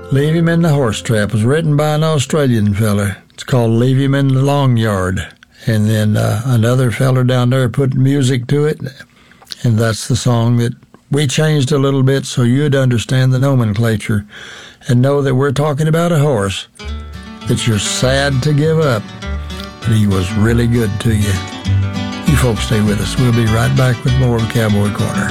Leave Him in the Horse Trap was written by an Australian fella. It's called Leave Him in the Long Yard. And then another fella down there put music to it, and that's the song that we changed a little bit so you'd understand the nomenclature and know that we're talking about a horse that you're sad to give up, but he was really good to you. You folks stay with us. We'll be right back with more of Cowboy Corner.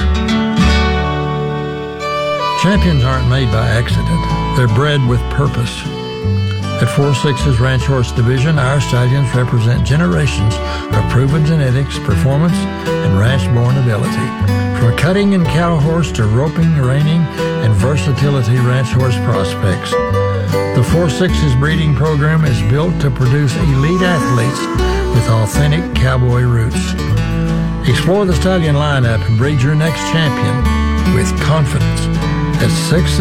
Champions aren't made by accident. They're bred with purpose. At 4-6's Ranch Horse Division, our stallions represent generations of proven genetics, performance, and ranch-born ability. From cutting and cattle horse to roping, reining, and versatility ranch horse prospects. The 4-6's breeding program is built to produce elite athletes with authentic cowboy roots. Explore the stallion lineup and breed your next champion with confidence at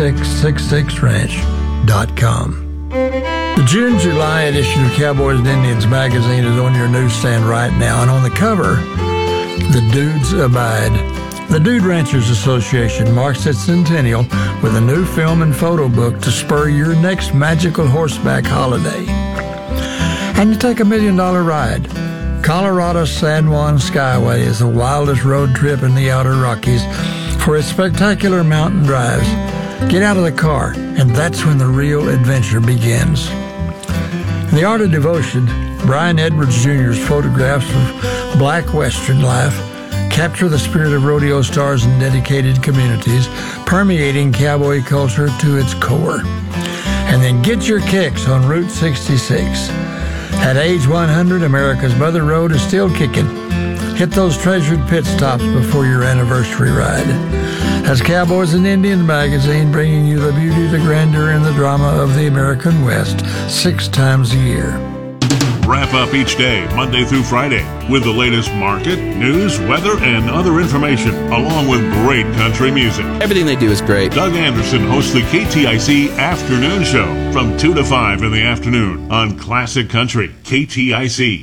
6666ranch.com. The June-July edition of Cowboys and Indians magazine is on your newsstand right now, and on the cover, The Dudes Abide. The Dude Ranchers Association marks its centennial with a new film and photo book to spur your next magical horseback holiday. And you take $1 million ride. Colorado San Juan Skyway is the wildest road trip in the Outer Rockies for its spectacular mountain drives. Get out of the car, and that's when the real adventure begins. In The Art of Devotion, Brian Edwards Jr.'s photographs of black Western life capture the spirit of rodeo stars and dedicated communities, permeating cowboy culture to its core. And then get your kicks on Route 66. At age 100, America's Mother Road is still kicking. Hit those treasured pit stops before your anniversary ride. That's Cowboys and Indians magazine, bringing you the beauty, the grandeur, and the drama of the American West 6 times a year. Wrap up each day, Monday through Friday, with the latest market, news, weather, and other information, along with great country music. Everything they do is great. Doug Anderson hosts the KTIC Afternoon Show from 2 to 5 in the afternoon on Classic Country, KTIC.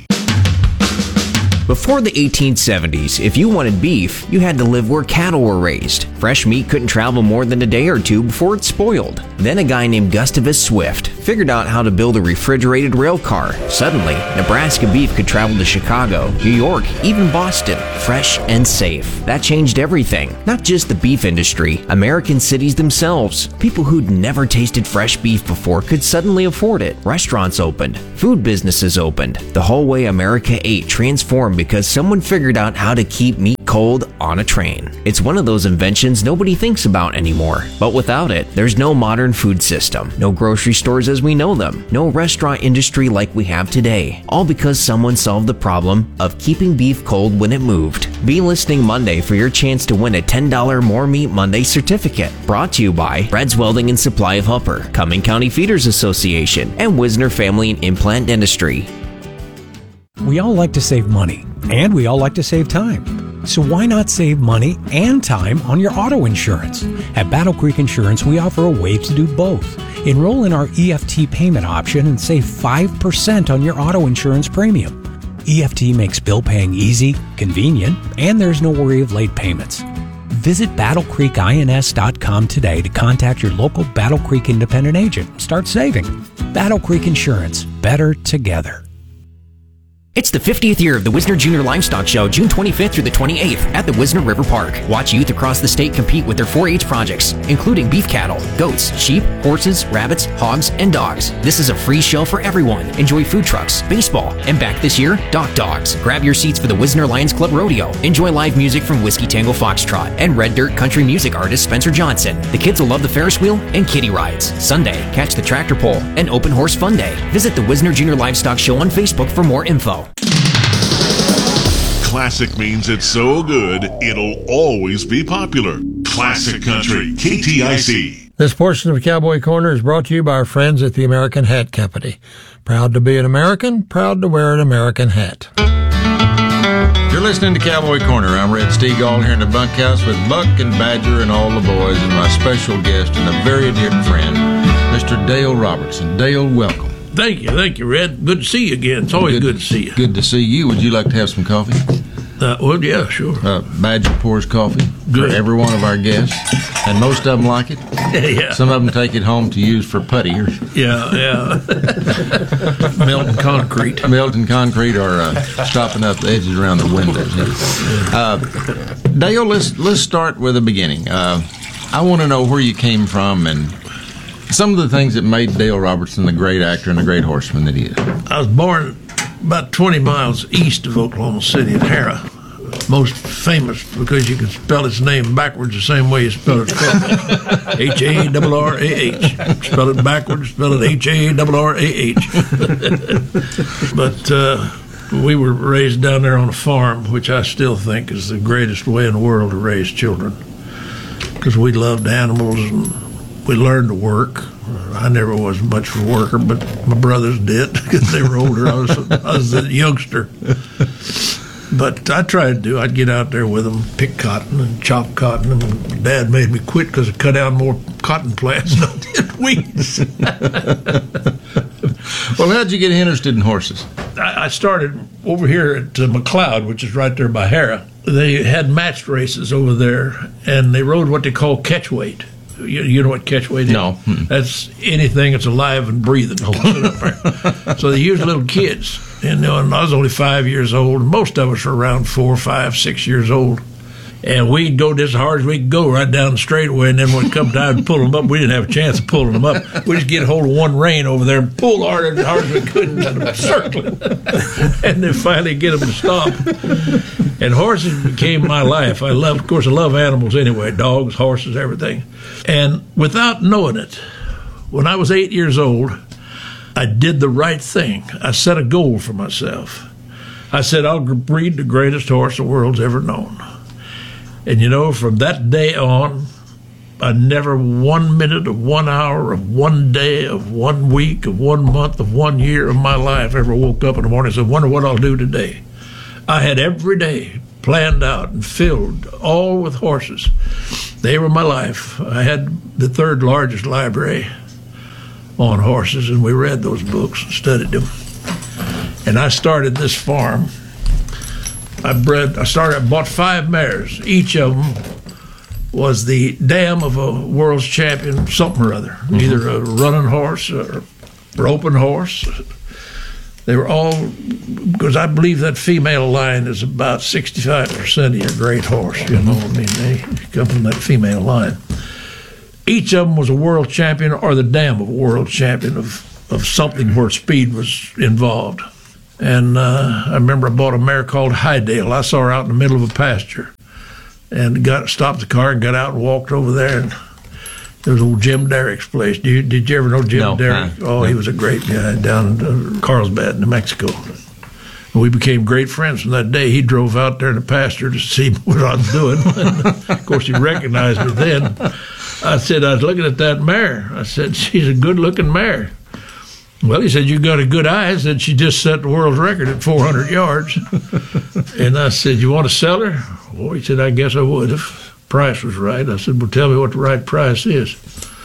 Before the 1870s, if you wanted beef, you had to live where cattle were raised. Fresh meat couldn't travel more than a day or two before it spoiled. Then a guy named Gustavus Swift figured out how to build a refrigerated rail car. Suddenly, Nebraska beef could travel to Chicago, New York, even Boston, fresh and safe. That changed everything. Not just the beef industry, American cities themselves. People who'd never tasted fresh beef before could suddenly afford it. Restaurants opened. Food businesses opened. The whole way America ate transformed because someone figured out how to keep meat cold on a train. It's one of those inventions nobody thinks about anymore. But without it, there's no modern food system, no grocery stores as we know them, no restaurant industry like we have today. All because someone solved the problem of keeping beef cold when it moved. Be listening Monday for your chance to win a $10 More Meat Monday certificate. Brought to you by Fred's Welding and Supply of Hupper, Cumming County Feeders Association, and Wisner Family and Implant Dentistry. We all like to save money, and we all like to save time. So why not save money and time on your auto insurance? At Battle Creek Insurance, we offer a way to do both. Enroll in our EFT payment option and save 5% on your auto insurance premium. EFT makes bill paying easy, convenient, and there's no worry of late payments. Visit BattleCreekINS.com today to contact your local Battle Creek independent agent. Start saving. Battle Creek Insurance. Better together. It's the 50th year of the Wisner Junior Livestock Show, June 25th through the 28th at the Wisner River Park. Watch youth across the state compete with their 4-H projects, including beef cattle, goats, sheep, horses, rabbits, hogs, and dogs. This is a free show for everyone. Enjoy food trucks, baseball, and back this year, Dock Dogs. Grab your seats for the Wisner Lions Club Rodeo. Enjoy live music from Whiskey Tango Foxtrot and Red Dirt country music artist Spencer Johnson. The kids will love the Ferris wheel and kiddie rides. Sunday, catch the tractor pull and open horse fun day. Visit the Wisner Junior Livestock Show on Facebook for more info. Classic means it's so good, it'll always be popular. Classic Country, KTIC. This portion of Cowboy Corner is brought to you by our friends at the American Hat Company. Proud to be an American, proud to wear an American hat. You're listening to Cowboy Corner. I'm Red Steagall here in the bunkhouse with Buck and Badger and all the boys and my special guest and a very dear friend, Mr. Dale Robertson. Dale, welcome. Thank you, Red. Good to see you again. It's always good to see you. Good to see you. Would you like to have some coffee? Well, yeah, sure. Badger pours coffee Good. for every one of our guests, and most of them like it. Yeah. Some of them take it home to use for putty or Yeah. Melting concrete. melting concrete or stopping up the edges around the windows. Dale, let's start with the beginning. I want to know where you came from and some of the things that made Dale Robertson the great actor and the great horseman that he is. I was born about 20 miles east of Oklahoma City in Harrah. Most famous because you can spell his name backwards the same way you spell it. Harrah. Spell it backwards, spell it Harrah. But we were raised down there on a farm, which I still think is the greatest way in the world to raise children. Because we loved animals and we learned to work. I never was much of a worker, but my brothers did because they were older. I was a youngster. But I tried to. I'd get out there with them, pick cotton and chop cotton. And Dad made me quit because I cut down more cotton plants than I did weeds. Well, how'd you get interested in horses? I started over here at McLeod, which is right there by Harrah. They had matched races over there, and they rode what they call catch weight. You know what catch weight is? No. That's anything that's alive and breathing. Sit up there. So they used little kids. And I was only 5 years old. Most of us were around 4, 5, 6 years old. And we'd go just as hard as we could go right down the straightaway. And then when it come time to pull them up, we didn't have a chance of pulling them up. We just get a hold of one rein over there and pull hard as we could and circling. And then finally get them to stop. And horses became my life. I love animals anyway, dogs, horses, everything. And without knowing it, when I was 8 years old, I did the right thing. I set a goal for myself. I said, I'll breed the greatest horse the world's ever known. And from that day on, I never 1 minute of 1 hour of 1 day of 1 week of 1 month of 1 year of my life ever woke up in the morning and said, wonder what I'll do today. I had every day planned out and filled all with horses. They were my life. I had the third largest library on horses, and we read those books and studied them. And I started this farm. I bought 5 mares. Each of them was the dam of a world's champion, something or other, either a running horse or roping horse. They were all, because I believe that female line is about 65% of your great horse. They come from that female line. Each of them was a world champion or the dam of a world champion of something where speed was involved. And I remember I bought a mare called Highdale. I saw her out in the middle of a pasture and stopped the car and got out and walked over there. And there was old Jim Derrick's place. Did you ever know Jim Derrick? He was a great guy down in Carlsbad, New Mexico. And we became great friends from that day. He drove out there in the pasture to see what I was doing. And of course, he recognized me then. I said, I was looking at that mare. I said, she's a good-looking mare. Well, he said, you got a good eye. I said, she just set the world's record at 400 yards. And I said, you want to sell her? Well, he said, I guess I would if the price was right. I said, well, tell me what the right price is.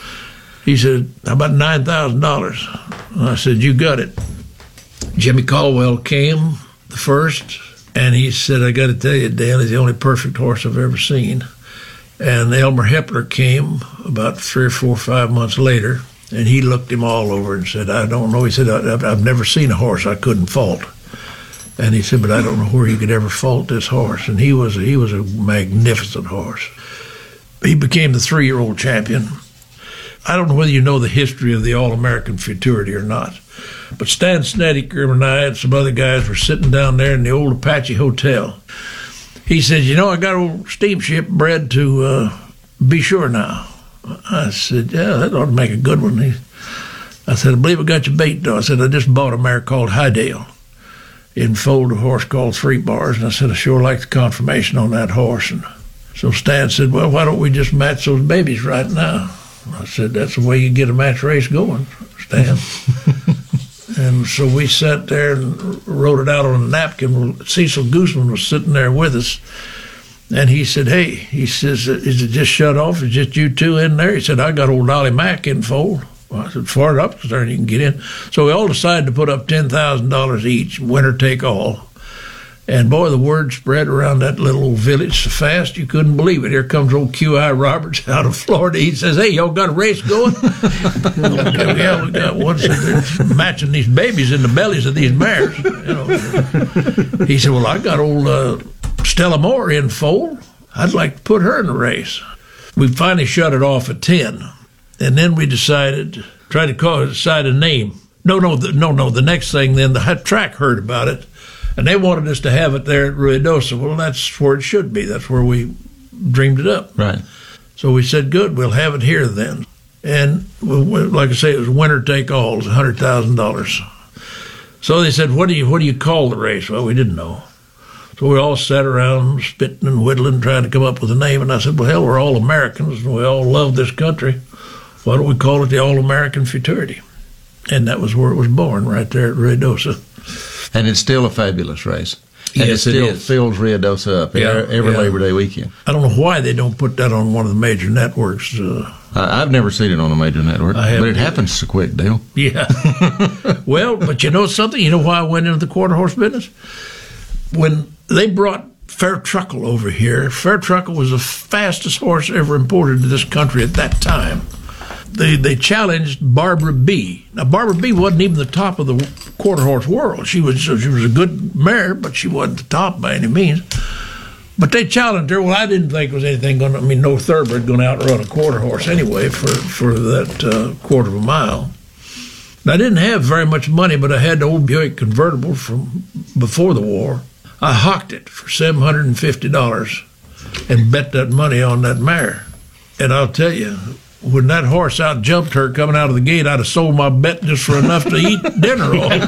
He said, how about $9,000? I said, you got it. Jimmy Caldwell came the first, and he said, I got to tell you, Dan, he's the only perfect horse I've ever seen. And Elmer Hepler came about 3 or 4 or 5 months later, and he looked him all over and said, I don't know. He said, I've never seen a horse I couldn't fault. And he said, but I don't know where you could ever fault this horse. And he was a magnificent horse. He became the 3-year-old champion. I don't know whether you know the history of the All-American Futurity or not, but Stan Snedeker and I and some other guys were sitting down there in the old Apache Hotel. He said, I got an old steamship bred to Be Sure now. I said, yeah, that ought to make a good one. I said, I believe I got your bait, though. I said, I just bought a mare called Highdale and foaled a horse called 3 Bars. And I said, I sure like the conformation on that horse. And so Stan said, well, why don't we just match those babies right now? I said, that's the way you get a match race going, Stan. And so we sat there and wrote it out on a napkin. Cecil Gooseman was sitting there with us. And he said, hey, he says, is it just shut off? Is just you two in there? He said, I got old Dolly Mack in fold. Well, I said, far up there, you can get in. So we all decided to put up $10,000 each, winner take all. And, boy, the word spread around that little old village so fast you couldn't believe it. Here comes old Q.I. Roberts out of Florida. He says, hey, y'all got a race going? Okay, yeah, we got one. So they're matching these babies in the bellies of these mares. He said, well, I got old Stella Moore in foal. I'd like to put her in the race. We finally shut it off at 10. And then we decided, tried to decide a name. No, the next thing then, the track heard about it. And they wanted us to have it there at Ruidoso. Well, that's where it should be. That's where we dreamed it up. Right. So we said, good, we'll have it here then. And like I say, it was winner take all. It was $100,000. So they said, what do you call the race? Well, we didn't know. So we all sat around spitting and whittling, trying to come up with a name. And I said, well, hell, we're all Americans, and we all love this country. Why don't we call it the All-American Futurity? And that was where it was born, right there at Ruidoso. And it's still a fabulous race. And Yes, it it still is. fills Ruidoso up every Labor Day weekend. I don't know why they don't put that on one of the major networks. I've never seen it on a major network, I haven't but it happens so quick, Dale. Yeah. Well, but you know something? You know why I went into the quarter horse business? When they brought Fair Truckle over here, Fair Truckle was the fastest horse ever imported to this country at that time. They challenged Barbara B. Now, Barbara B wasn't even the top of the quarter horse world. She was a good mare, but she wasn't the top by any means. But they challenged her. Well, I didn't think there was anything going to, no thoroughbred going to outrun a quarter horse anyway for that quarter of a mile. And I didn't have very much money, but I had the old Buick convertible from before the war. I hocked it for $750 and bet that money on that mare. And I'll tell you, when that horse out jumped her coming out of the gate, I'd have sold my bet just for enough to eat dinner on.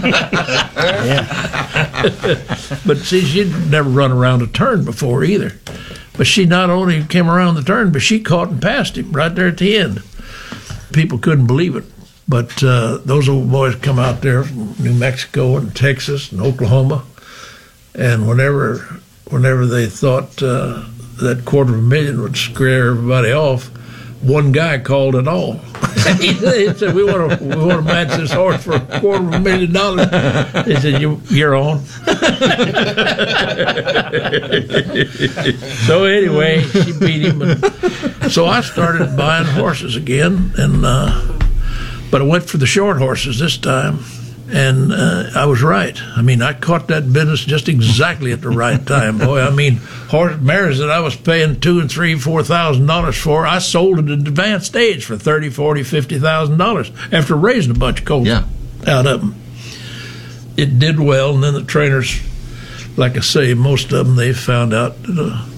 But see, she'd never run around a turn before either. But she not only came around the turn, but she caught and passed him right there at the end. People couldn't believe it. But those old boys come out there from New Mexico and Texas and Oklahoma, and whenever they thought that $250,000 would scare everybody off, one guy called it all. He said, "We want to match this horse for $250,000." He said, "You're on." So anyway, she beat him, and so I started buying horses again, and but I went for the short horses this time. And I was right. I caught that business just exactly at the right time, boy. Horse mares that I was paying $2,000 and $3,000, $4,000 for, I sold at an advanced age for $30,000, $40,000, $50,000 after raising a bunch of colts out of them. It did well, and then the trainers, like I say, most of them, they found out that